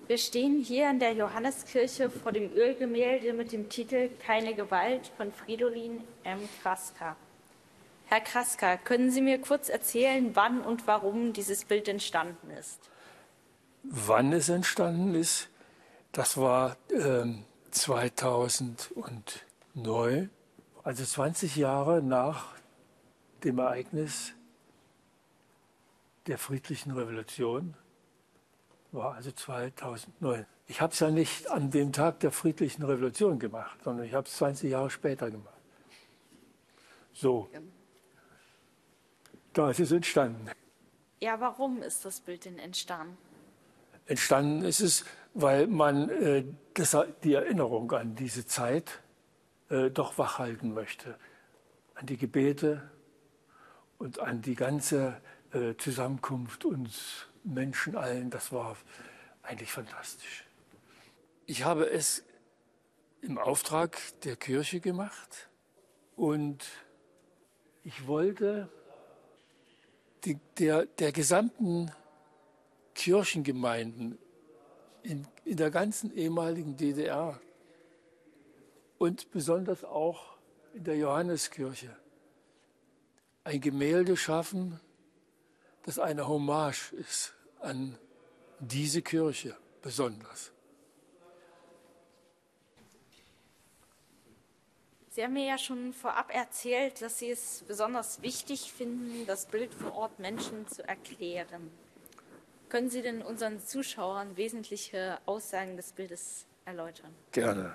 Wir stehen hier in der Johanneskirche vor dem Ölgemälde mit dem Titel Keine Gewalt von Fridolin M. Kraska. Herr Kraska, können Sie mir kurz erzählen, wann und warum dieses Bild entstanden ist? Wann es entstanden ist, das war 2009, also 20 Jahre nach dem Ereignis der friedlichen Revolution, war also 2009. Ich habe es ja nicht an dem Tag der friedlichen Revolution gemacht, sondern ich habe es 20 Jahre später gemacht. So, da ist es entstanden. Ja, warum ist das Bild denn entstanden? Entstanden ist es, weil man die Erinnerung an diese Zeit doch wachhalten möchte. An die Gebete und an die ganze Zusammenkunft uns Menschen allen. Das war eigentlich fantastisch. Ich habe es im Auftrag der Kirche gemacht und ich wollte der gesamten Kirchengemeinden in der ganzen ehemaligen DDR und besonders auch in der Johanneskirche ein Gemälde schaffen, das eine Hommage ist an diese Kirche besonders. Sie haben mir ja schon vorab erzählt, dass Sie es besonders wichtig finden, das Bild vor Ort Menschen zu erklären. Können Sie denn unseren Zuschauern wesentliche Aussagen des Bildes erläutern? Gerne.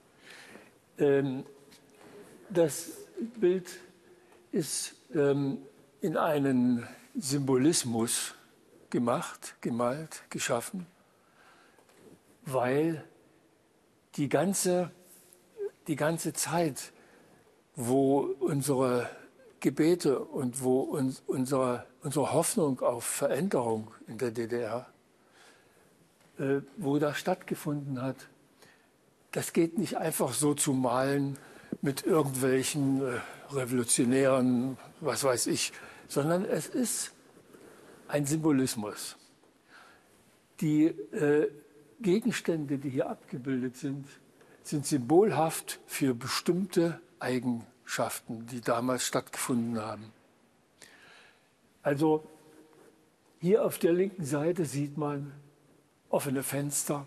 Das Bild ist in einen Symbolismus gemalt, geschaffen, weil die ganze Zeit, wo unsere Gebete und wo unsere Hoffnung auf Veränderung in der DDR, wo das stattgefunden hat, das geht nicht einfach so zu malen mit irgendwelchen Revolutionären, was weiß ich, sondern es ist ein Symbolismus. Die Gegenstände, die hier abgebildet sind symbolhaft für bestimmte Eigenschaften, die damals stattgefunden haben. Also hier auf der linken Seite sieht man offene Fenster.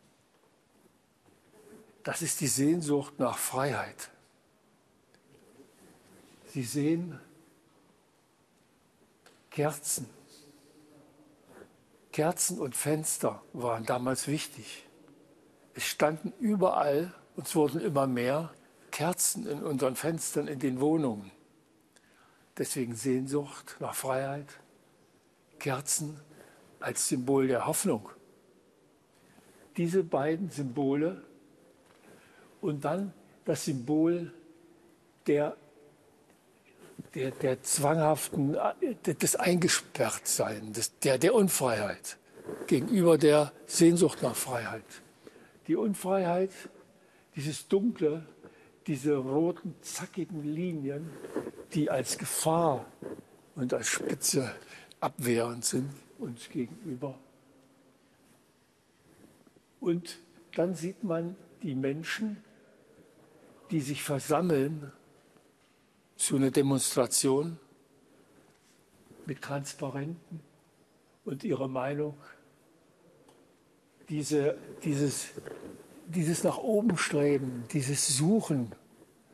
Das ist die Sehnsucht nach Freiheit. Sie sehen Kerzen. Kerzen und Fenster waren damals wichtig. Es standen überall, und es wurden immer mehr, Kerzen in unseren Fenstern in den Wohnungen. Deswegen Sehnsucht nach Freiheit, Kerzen als Symbol der Hoffnung. Diese beiden Symbole und dann das Symbol der zwanghaften, des Eingesperrtseins, der Unfreiheit gegenüber der Sehnsucht nach Freiheit. Die Unfreiheit, dieses Dunkle, diese roten, zackigen Linien, die als Gefahr und als Spitze abwehrend sind uns gegenüber. Und dann sieht man die Menschen, die sich versammeln zu einer Demonstration mit Transparenten und ihre Meinung, dieses nach oben streben, dieses Suchen